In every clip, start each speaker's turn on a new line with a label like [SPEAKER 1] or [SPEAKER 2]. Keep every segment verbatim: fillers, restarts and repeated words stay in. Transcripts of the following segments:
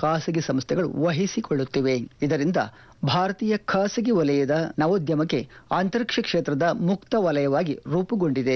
[SPEAKER 1] ಖಾಸಗಿ ಸಂಸ್ಥೆಗಳು ವಹಿಸಿಕೊಳ್ಳುತ್ತಿವೆ. ಇದರಿಂದ ಭಾರತೀಯ ಖಾಸಗಿ ವಲಯದ ನವೋದ್ಯಮಕ್ಕೆ ಅಂತರಿಕ್ಷ ಕ್ಷೇತ್ರದ ಮುಕ್ತ ವಲಯವಾಗಿ ರೂಪುಗೊಂಡಿದೆ.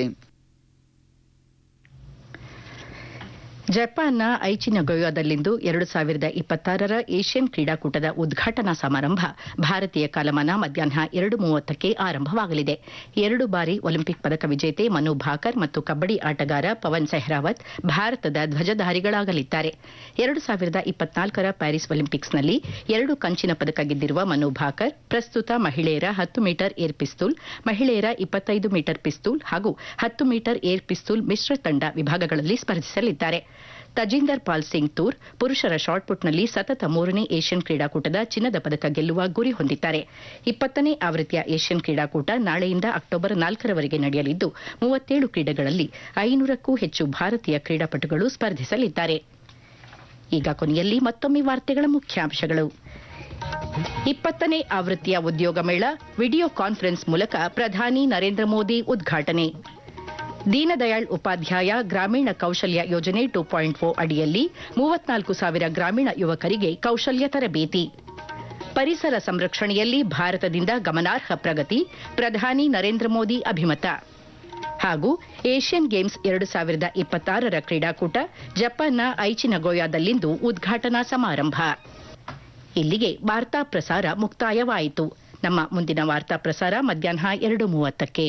[SPEAKER 2] ಜಪಾನ್ನ ಐಚಿ ನಗೋಯಾದಲ್ಲಿಂದು ಎರಡು ಸಾವಿರದ ಇಪ್ಪತ್ತಾರರ ಏಷ್ಯನ್ ಕ್ರೀಡಾಕೂಟದ ಉದ್ಘಾಟನಾ ಸಮಾರಂಭ ಭಾರತೀಯ ಕಾಲಮಾನ ಮಧ್ಯಾಹ್ನ ಎರಡು ಮೂವತ್ತಕ್ಕೆ ಆರಂಭವಾಗಲಿದೆ. ಎರಡು ಬಾರಿ ಒಲಿಂಪಿಕ್ ಪದಕ ವಿಜೇತೆ ಮನು ಭಾಕರ್ ಮತ್ತು ಕಬ್ಬಡಿ ಆಟಗಾರ ಪವನ್ ಸೆಹ್ರಾವತ್ ಭಾರತದ ಧ್ವಜಧಾರಿಗಳಾಗಲಿದ್ದಾರೆ. ಎರಡು ಸಾವಿರದ ಇಪ್ಪತ್ನಾಲ್ಕರ ಪ್ಯಾರಿಸ್ ಒಲಿಂಪಿಕ್ಸ್ನಲ್ಲಿ ಎರಡು ಕಂಚಿನ ಪದಕ ಗೆದ್ದಿರುವ ಮನು ಭಾಕರ್ ಪ್ರಸ್ತುತ ಮಹಿಳೆಯರ ಹತ್ತು ಮೀಟರ್ ಏರ್ ಪಿಸ್ತೂಲ್, ಮಹಿಳೆಯರ ಇಪ್ಪತ್ತೈದು ಮೀಟರ್ ಪಿಸ್ತೂಲ್ ಹಾಗೂ ಹತ್ತು ಮೀಟರ್ ಏರ್ ಪಿಸ್ತೂಲ್ ಮಿಶ್ರ ತಂಡ ವಿಭಾಗಗಳಲ್ಲಿ ಸ್ಪರ್ಧಿಸಲಿದ್ದಾರೆ. ತಜಿಂದರ್ ಪಾಲ್ ಸಿಂಗ್ ತೂರ್ ಪುರುಷರ ಶಾಟ್ಪುಟ್ನಲ್ಲಿ ಸತತ ಮೂರನೇ ಏಷ್ಯನ್ ಕ್ರೀಡಾಕೂಟದ ಚಿನ್ನದ ಪದಕ ಗೆಲ್ಲುವ ಗುರಿ ಹೊಂದಿದ್ದಾರೆ. ಇಪ್ಪತ್ತನೇ ಆವೃತ್ತಿಯ ಏಷ್ಯನ್ ಕ್ರೀಡಾಕೂಟ ನಾಳೆಯಿಂದ ಅಕ್ಟೋಬರ್ ನಾಲ್ಕರವರೆಗೆ ನಡೆಯಲಿದ್ದು ಮೂವತ್ತೇಳು ಕ್ರೀಡೆಗಳಲ್ಲಿ ಐನೂರಕ್ಕೂ ಹೆಚ್ಚು ಭಾರತೀಯ ಕ್ರೀಡಾಪಟುಗಳು ಸ್ಪರ್ಧಿಸಲಿದ್ದಾರೆ. ಈಗ ಕೊನೆಯಲ್ಲಿ ಮತ್ತೊಮ್ಮೆ ವಾರ್ತೆಗಳ ಮುಖ್ಯಾಂಶಗಳು. ಇಪ್ಪತ್ತನೇ ಆವೃತ್ತಿಯ ಉದ್ಯೋಗ ಮೇಳ ವಿಡಿಯೋ ಕಾನ್ಫರೆನ್ಸ್ ಮೂಲಕ ಪ್ರಧಾನಿ ನರೇಂದ್ರ ಮೋದಿ ಉದ್ಘಾಟನೆ. ದೀನದಯಾಳ್ ಉಪಾಧ್ಯಾಯ ಗ್ರಾಮೀಣ ಕೌಶಲ್ಯ ಯೋಜನೆ ಟೂ ಪಾಯಿಂಟ್ ಓ ಅಡಿಯಲ್ಲಿ ಮೂವತ್ನಾಲ್ಕು ಸಾವಿರ ಗ್ರಾಮೀಣ ಯುವಕರಿಗೆ ಕೌಶಲ್ಯ ತರಬೇತಿ. ಪರಿಸರ ಸಂರಕ್ಷಣೆಯಲ್ಲಿ ಭಾರತದಿಂದ ಗಮನಾರ್ಹ ಪ್ರಗತಿ, ಪ್ರಧಾನಿ ನರೇಂದ್ರ ಮೋದಿ ಅಭಿಮತ. ಹಾಗೂ ಏಷ್ಯನ್ ಗೇಮ್ಸ್ ಎರಡು ಸಾವಿರದ ಇಪ್ಪತ್ತಾರರ ಕ್ರೀಡಾಕೂಟ ಜಪಾನ್ನ ಐಚಿ ನಗೋಯಾದಲ್ಲಿಂದು ಉದ್ಘಾಟನಾ ಸಮಾರಂಭ. ಇಲ್ಲಿಗೆ ವಾರ್ತಾ ಪ್ರಸಾರ ಮುಕ್ತಾಯವಾಯಿತು. ನಮ್ಮ ಮುಂದಿನ ವಾರ್ತಾ ಪ್ರಸಾರ ಮಧ್ಯಾಹ್ನ ಎರಡು ಮೂವತ್ತಕ್ಕೆ.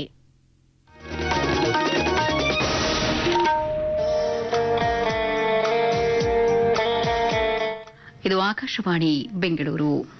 [SPEAKER 3] ಇದು ಆಕಾಶವಾಣಿ ಬೆಂಗಳೂರು.